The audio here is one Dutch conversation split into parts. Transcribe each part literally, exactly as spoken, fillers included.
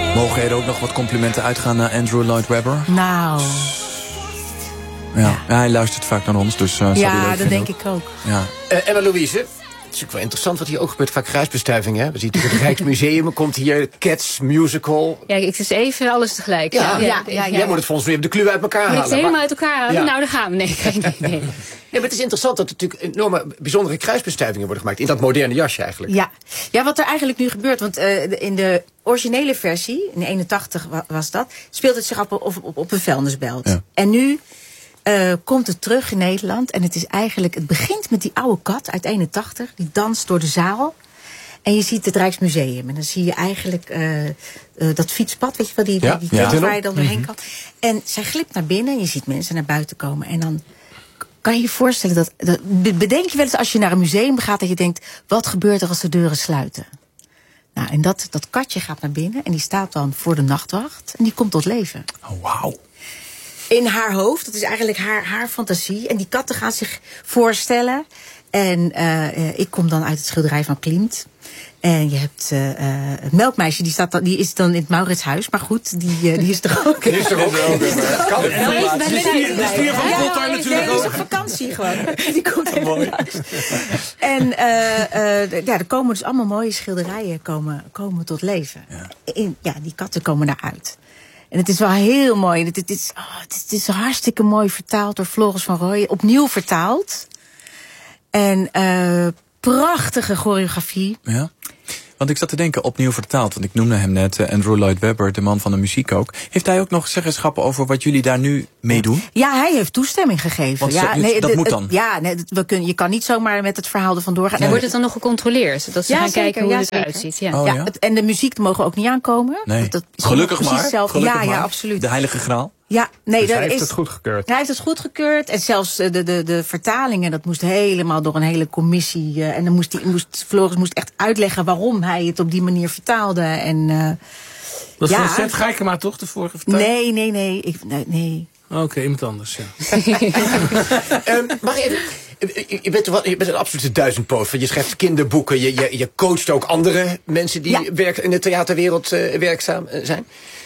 Mogen er ook nog wat complimenten uitgaan naar Andrew Lloyd Webber? Nou... Ja, ja. ja hij luistert vaak naar ons, dus... Uh, ja, dat denk ook. ik ook. Ja. Uh, Emma Louise, het is ook wel interessant wat hier ook gebeurt. Vaak kruisbestuivingen, hè? We zien het Rijksmuseum, komt hier Cats, musical. Ja, ik is even alles tegelijk. Ja, ja, ja, ja, ja. Jij moet het voor ons weer de kluwen uit elkaar halen. Moet ik het helemaal uit elkaar halen? Ja. Nou, daar gaan we. Nee, nee, nee. Nee, maar het is interessant dat er natuurlijk enorme bijzondere kruisbestuivingen worden gemaakt. In dat moderne jasje eigenlijk. Ja, ja wat er eigenlijk nu gebeurt. Want uh, in de originele versie, in eenentachtig was dat, speelt het zich af op, op, op een vuilnisbelt. Ja. En nu uh, komt het terug in Nederland. En het is eigenlijk, het begint met die oude kat uit eenentachtig. Die danst door de zaal. En je ziet het Rijksmuseum. En dan zie je eigenlijk uh, uh, dat fietspad, weet je wel, die, ja, die, die ja. waar je dan doorheen mm-hmm. kan. En zij glipt naar binnen. Je ziet mensen naar buiten komen. En dan kan je je voorstellen dat, dat... Bedenk je wel eens als je naar een museum gaat dat je denkt, wat gebeurt er als de deuren sluiten? Nou, en dat, dat katje gaat naar binnen en die staat dan voor de nachtwacht. En die komt tot leven. Oh, wauw. In haar hoofd, dat is eigenlijk haar, haar fantasie. En die katten gaan zich voorstellen. En uh, ik kom dan uit het schilderij van Klimt. En je hebt uh, uh, het melkmeisje, die, staat dan, die is dan in het Mauritshuis. Maar goed, die, uh, die is er ook. Die is er ook. Die stier van Potter natuurlijk ook. Die is op vakantie gewoon. Die komt er mooi. En uh, uh, ja, er komen dus allemaal mooie schilderijen komen, komen tot leven. Ja. In, ja, die katten komen daaruit. En het is wel heel mooi. Het, het, is, oh, het, is, het is hartstikke mooi vertaald door Floris van Rooyen. Opnieuw vertaald. En uh, prachtige choreografie. Ja. Want ik zat te denken, opnieuw vertaald. Want ik noemde hem net, uh, Andrew Lloyd Webber, de man van de muziek ook. Heeft hij ook nog zeggenschappen over wat jullie daar nu mee doen? Ja, hij heeft toestemming gegeven. Want ja, nee, nee, dat de, moet dan? Ja, nee, we kunnen, je kan niet zomaar met het verhaal er vandoor gaan. En nee. wordt het dan nog gecontroleerd? Dat ze ja, gaan zeker, kijken hoe ja, het zeker. eruit ziet. Ja. Oh, ja? Ja, het, en de muziek mogen ook niet aankomen. Nee. Dat is Gelukkig maar. Zelf. Gelukkig ja, maar. ja, absoluut. De heilige graal? Ja, nee, dus hij heeft is, het goedgekeurd. Hij heeft het goedgekeurd. En zelfs de, de, de, de vertalingen, dat moest helemaal door een hele commissie. Uh, en dan moest, die, moest Floris moest echt uitleggen waarom hij het op die manier vertaalde. En, uh, dat is ja, van Seth Geikema toch, de vorige vertaling? Nee, nee, nee. Ik, nee, nee. Oké, okay, iemand anders, ja. um, mag even... Je bent, je bent een absolute duizendpoot. Je schrijft kinderboeken. Je, je, je coacht ook andere mensen die ja. werk, in de theaterwereld uh, werkzaam zijn.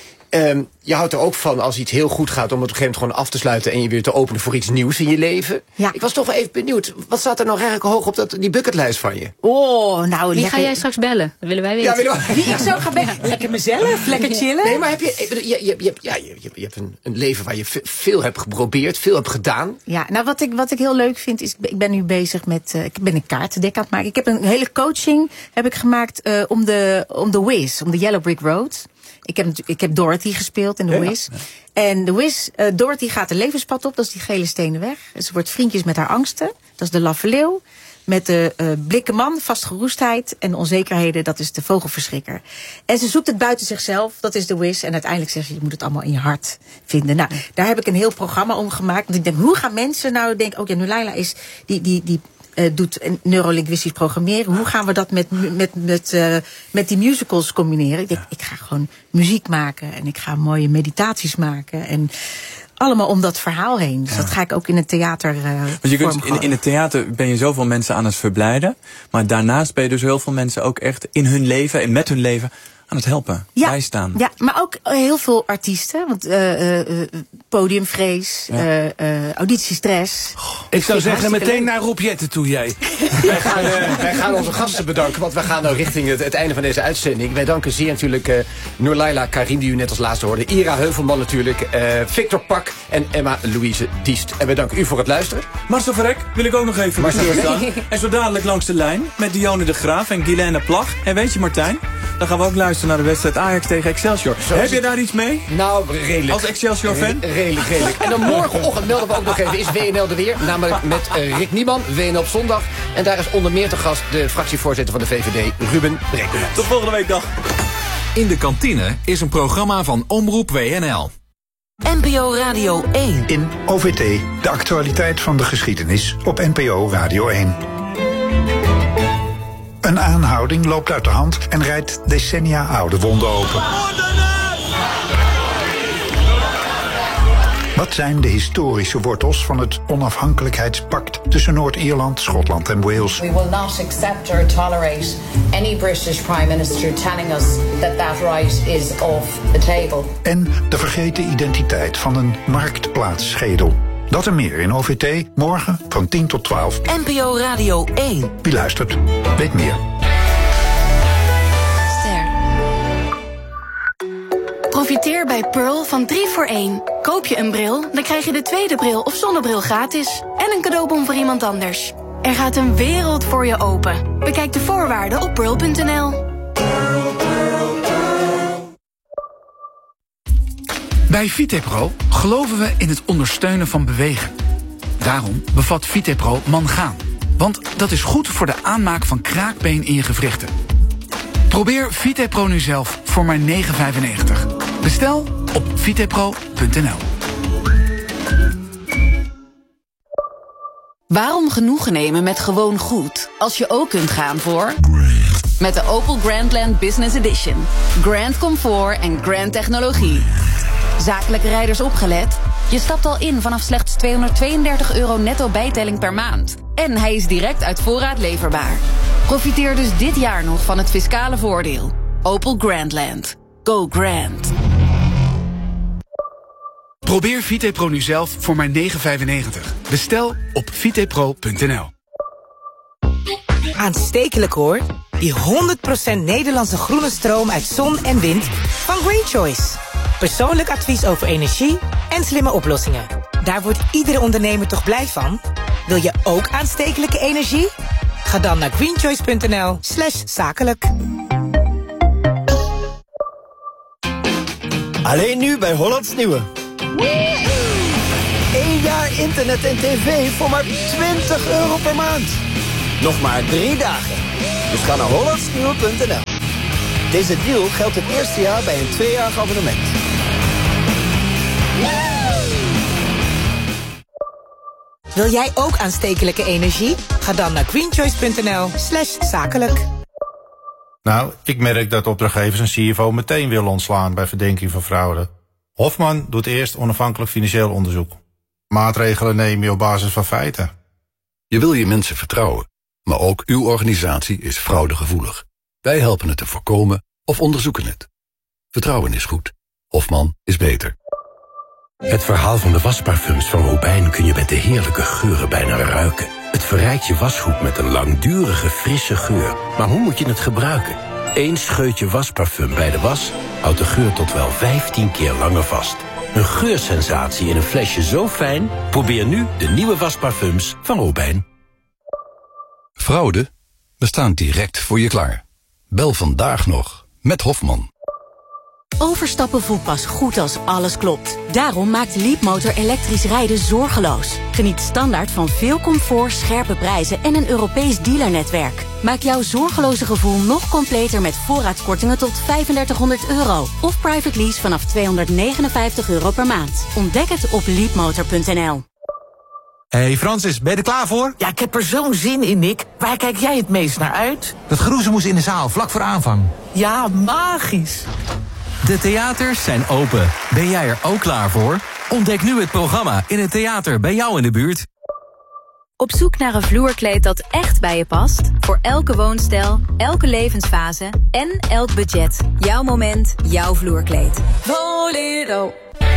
Um, je houdt er ook van als iets heel goed gaat om het op een gegeven moment gewoon af te sluiten en je weer te openen voor iets nieuws in je leven. Ja. Ik was toch wel even benieuwd. Wat staat er nou eigenlijk hoog op dat, die bucketlijst van je? Oh, nou... Wie lekker... ga jij straks bellen? Dat willen wij weten. Ja, willen wij... Wie ik zo ga bellen? Lekker mezelf, lekker chillen. Nee, maar heb je... Je, je, je, je, ja, je, je hebt een, een leven waar je veel hebt geprobeerd, veel hebt gedaan. Ja, nou wat ik, wat ik heel leuk vind is, ik ben nu bezig met... Uh, ik ben een kaartendek aan het maken. Ik heb een hele coaching heb ik gemaakt uh, om de, om de Wiz, om de Yellow Brick Road. Ik heb, ik heb Dorothy gespeeld in The Wiz. Ja, ja. En The Wiz, uh, Dorothy gaat een levenspad op, dat is die gele stenen weg. Ze wordt vriendjes met haar angsten, dat is de laffe leeuw. Met de uh, blikke man, vastgeroestheid en onzekerheden, dat is de vogelverschrikker. En ze zoekt het buiten zichzelf, dat is The Wiz. En uiteindelijk zegt ze, je moet het allemaal in je hart vinden. Nou, daar heb ik een heel programma om gemaakt. Want ik denk, hoe gaan mensen nou denken, oh ja, Nulaila is die... die, die Uh, doet neurolinguistisch programmeren. Hoe gaan we dat met, met, met, uh, met die musicals combineren? Ik denk, ik ga gewoon muziek maken en ik ga mooie meditaties maken. En allemaal om dat verhaal heen. Dus ja. dat ga ik ook in het theater uh, Want je kunt, in, in het theater ben je zoveel mensen aan het verblijden. Maar daarnaast ben je dus heel veel mensen ook echt in hun leven en met hun leven aan het helpen, ja, bijstaan. Ja, maar ook heel veel artiesten. Want uh, uh, podiumvrees, ja. uh, uh, auditiestress. Oh, ik zou zeggen, meteen naar Rob Jetten toe, jij. wij, gaan, uh, wij gaan onze gasten bedanken, want wij gaan nou richting het, het einde van deze uitzending. Wij danken zeer natuurlijk uh, Nulaila Karim, die u net als laatste hoorde. Ira Heuvelman natuurlijk, uh, Victor Pak en Emma Louise Diest. En wij danken u voor het luisteren. Marcel Verrek wil ik ook nog even staan. En zo dadelijk langs de lijn met Dionne de Graaf en Guilaine Plag. En weet je Martijn, dan gaan we ook luisteren naar de wedstrijd Ajax tegen Excelsior. Zo Heb je daar iets mee? Nou, redelijk. Als Excelsior-fan? Re redelijk, redelijk. En dan morgenochtend melden we ook nog even, is W N L er weer. Namelijk met uh, Rick Nieman, W N L op zondag. En daar is onder meer te gast de fractievoorzitter van de V V D, Ruben Brekelmans. Tot volgende week, dag. In de kantine is een programma van Omroep W N L. N P O Radio één. In O V T, de actualiteit van de geschiedenis op N P O Radio één. Een aanhouding loopt uit de hand en rijdt decennia oude wonden open. Wat zijn de historische wortels van het onafhankelijkheidspact tussen Noord-Ierland, Schotland en Wales? We will not accept or tolerate any British Prime Minister telling us that that right is off the table. En de vergeten identiteit van een marktplaatsschedel. Dat en meer in O V T, morgen van tien tot twaalf. N P O Radio één. Wie luistert, weet meer. Profiteer bij Pearl van drie voor één. Koop je een bril, dan krijg je de tweede bril of zonnebril gratis. En een cadeaubon voor iemand anders. Er gaat een wereld voor je open. Bekijk de voorwaarden op pearl punt n l. Bij Vitepro geloven we in het ondersteunen van bewegen. Daarom bevat Vitepro mangaan. Want dat is goed voor de aanmaak van kraakbeen in je gewrichten. Probeer Vitepro nu zelf voor maar negen vijfennegentig. Bestel op vitepro punt n l. Waarom genoegen nemen met gewoon goed als je ook kunt gaan voor... Met de Opel Grandland Business Edition. Grand comfort en grand technologie. Zakelijke rijders opgelet? Je stapt al in vanaf slechts tweehonderdtweeëndertig euro netto bijtelling per maand. En hij is direct uit voorraad leverbaar. Profiteer dus dit jaar nog van het fiscale voordeel. Opel Grandland. Go grand. Probeer Vitepro nu zelf voor maar negen vijfennegentig. Bestel op vitepro punt n l. Aanstekelijk hoor. Die honderd procent Nederlandse groene stroom uit zon en wind van Green Choice. Persoonlijk advies over energie en slimme oplossingen. Daar wordt iedere ondernemer toch blij van? Wil je ook aanstekelijke energie? Ga dan naar greenchoice punt n l slash zakelijk. Alleen nu bij Hollands Nieuwe. Eén jaar internet en tv voor maar twintig euro per maand. Nog maar drie dagen. Dus ga naar hollands nieuwe punt n l. Deze deal geldt het eerste jaar bij een tweejarig abonnement. Wil jij ook aanstekelijke energie? Ga dan naar greenchoice punt n l slash zakelijk. Nou, ik merk dat opdrachtgevers een C F O meteen willen ontslaan bij verdenking van fraude. Hofman doet eerst onafhankelijk financieel onderzoek. Maatregelen neem je op basis van feiten. Je wil je mensen vertrouwen, maar ook uw organisatie is fraudegevoelig. Wij helpen het te voorkomen of onderzoeken het. Vertrouwen is goed. Hofman is beter. Het verhaal van de wasparfums van Robijn kun je met de heerlijke geuren bijna ruiken. Het verrijkt je wasgoed met een langdurige, frisse geur. Maar hoe moet je het gebruiken? Eén scheutje wasparfum bij de was houdt de geur tot wel vijftien keer langer vast. Een geursensatie in een flesje zo fijn? Probeer nu de nieuwe wasparfums van Robijn. Fraude? We staan direct voor je klaar. Bel vandaag nog met Hofman. Overstappen voelt pas goed als alles klopt. Daarom maakt Leapmotor elektrisch rijden zorgeloos. Geniet standaard van veel comfort, scherpe prijzen en een Europees dealernetwerk. Maak jouw zorgeloze gevoel nog completer met voorraadkortingen tot vijfendertighonderd euro. Of private lease vanaf tweehonderdnegenenvijftig euro per maand. Ontdek het op leapmotor punt n l. Hey Francis, ben je er klaar voor? Ja, ik heb er zo'n zin in, Nick. Waar kijk jij het meest naar uit? Dat geroezemoes in de zaal, vlak voor aanvang. Ja, magisch. De theaters zijn open. Ben jij er ook klaar voor? Ontdek nu het programma in het theater bij jou in de buurt. Op zoek naar een vloerkleed dat echt bij je past? Voor elke woonstijl, elke levensfase en elk budget. Jouw moment, jouw vloerkleed. Bolero.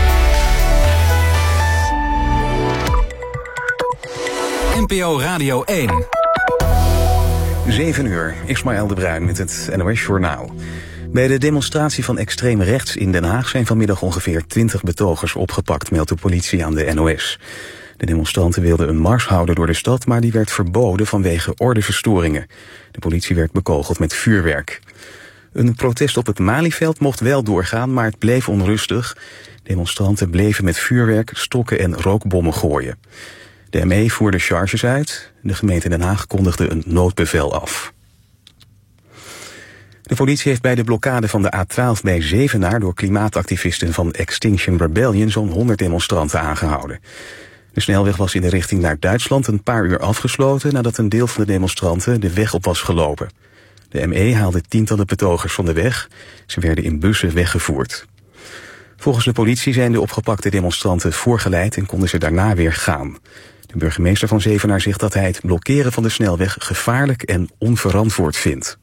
N P O Radio één. zeven uur, Ismaël de Bruin met het N O S Journaal. Bij de demonstratie van extreem rechts in Den Haag zijn vanmiddag ongeveer twintig betogers opgepakt, meldt de politie aan de N O S. De demonstranten wilden een mars houden door de stad, maar die werd verboden vanwege ordeverstoringen. De politie werd bekogeld met vuurwerk. Een protest op het Malieveld mocht wel doorgaan, maar het bleef onrustig. Demonstranten bleven met vuurwerk, stokken en rookbommen gooien. De M E voerde charges uit. De gemeente Den Haag kondigde een noodbevel af. De politie heeft bij de blokkade van de A twaalf bij Zevenaar door klimaatactivisten van Extinction Rebellion zo'n honderd demonstranten aangehouden. De snelweg was in de richting naar Duitsland een paar uur afgesloten nadat een deel van de demonstranten de weg op was gelopen. De M E haalde tientallen betogers van de weg. Ze werden in bussen weggevoerd. Volgens de politie zijn de opgepakte demonstranten voorgeleid en konden ze daarna weer gaan. De burgemeester van Zevenaar zegt dat hij het blokkeren van de snelweg gevaarlijk en onverantwoord vindt.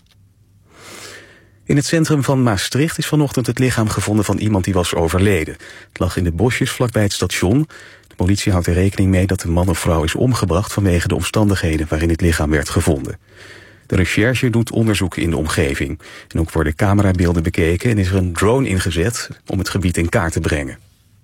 In het centrum van Maastricht is vanochtend het lichaam gevonden van iemand die was overleden. Het lag in de bosjes vlakbij het station. De politie houdt er rekening mee dat de man of vrouw is omgebracht vanwege de omstandigheden waarin het lichaam werd gevonden. De recherche doet onderzoek in de omgeving. En ook worden camerabeelden bekeken en is er een drone ingezet om het gebied in kaart te brengen.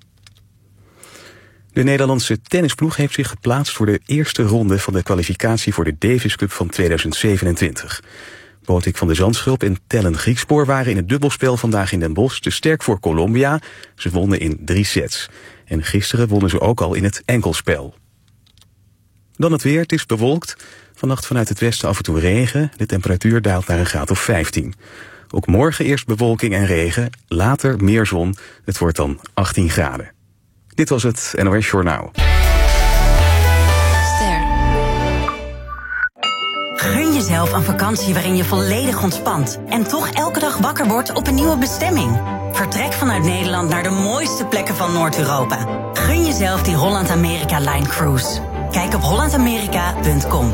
De Nederlandse tennisploeg heeft zich geplaatst voor de eerste ronde van de kwalificatie voor de Davis Cup van tweeduizend zevenentwintig. Botik van de Zandschulp en Tellen Griekspoor waren in het dubbelspel vandaag in Den Bosch te sterk voor Colombia. Ze wonnen in drie sets. En gisteren wonnen ze ook al in het enkelspel. Dan het weer, het is bewolkt. Vannacht vanuit het westen af en toe regen. De temperatuur daalt naar een graad of vijftien. Ook morgen eerst bewolking en regen, later meer zon. Het wordt dan achttien graden. Dit was het N O S Journaal. Gun jezelf een vakantie waarin je volledig ontspant en toch elke dag wakker wordt op een nieuwe bestemming. Vertrek vanuit Nederland naar de mooiste plekken van Noord-Europa. Gun jezelf die Holland-Amerika-Line Cruise. Kijk op holland amerika punt com.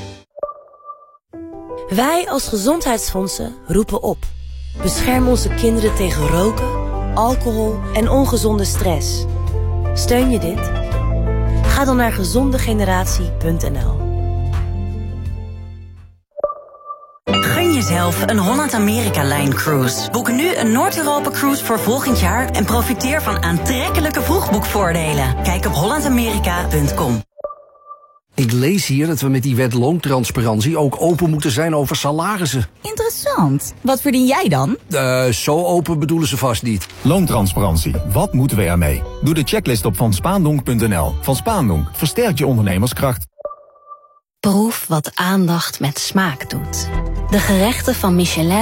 Wij als gezondheidsfondsen roepen op. Bescherm onze kinderen tegen roken, alcohol en ongezonde stress. Steun je dit? Ga dan naar gezondegeneratie punt n l. Gun jezelf een Holland-Amerika-Line Cruise. Boek nu een Noord-Europa-cruise voor volgend jaar en profiteer van aantrekkelijke vroegboekvoordelen. Kijk op holland amerika punt com. Ik lees hier dat we met die wet loontransparantie ook open moeten zijn over salarissen. Interessant. Wat verdien jij dan? Uh, zo open bedoelen ze vast niet. Loontransparantie. Wat moeten we ermee? Doe de checklist op van spaandonk punt n l. Van Spaandonk versterkt je ondernemerskracht. Proef wat aandacht met smaak doet. De gerechten van Michelin